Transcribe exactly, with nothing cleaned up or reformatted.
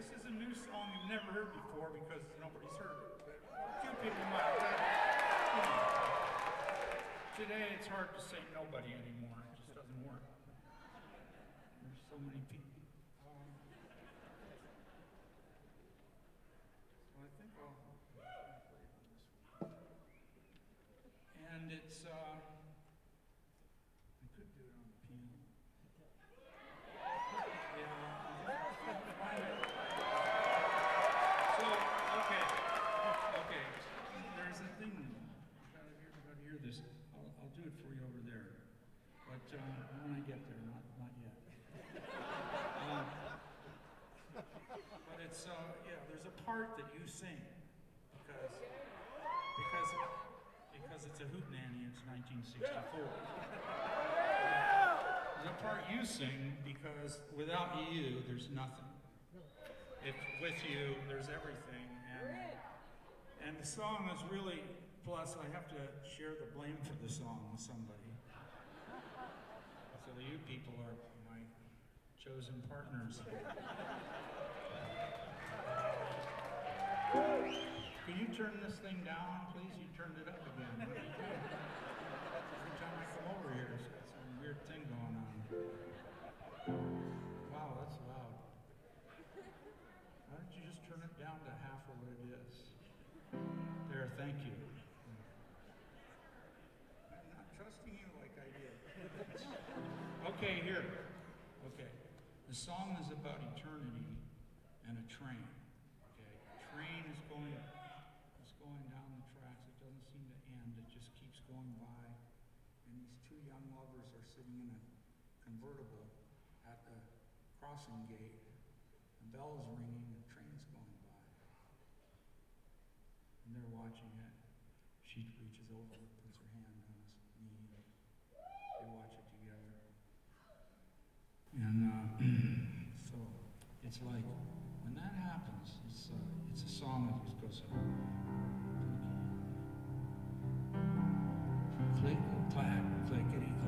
this is a new song you've never heard before because nobody's heard it. But a few people might. But, you know, today it's hard to say nobody anymore. It just doesn't work. There's so many people. Um, so I think I'll play on this one. And it's, uh, I could do it on the piano. Yeah. So, okay, okay. There's a thing. You gotta hear, you gotta hear this. I'll, I'll do it for you over there. But uh, when I get there, not not yet. Um, but it's uh, yeah. There's a part that you sing because because because it's a hootenanny. It's nineteen sixty-four. There's a part you sing because without you, there's nothing. If with you, there's everything. And, and the song is really, plus I have to share the blame for the song with somebody. So you people are my chosen partners. Can you turn this thing down, please? You turned it up again. What are you doing? Every time I come over here, it's got some weird thing going on. Wow, that's loud. Why don't you just turn it down to half of what it is? There, thank you. I'm not trusting you like I did. Okay, here. Okay. The song is about eternity and a train. Okay. A train is going is going down the tracks. It doesn't seem to end. It just keeps going by. And these two young lovers are sitting in a convertible at the crossing gate. The bell's ringing, and the train's going by. And they're watching it. She reaches over and puts her hand on his knee. And they watch it together. And uh, so it's like, when that happens, it's, uh, it's a song that just goes, click, clack, clickety,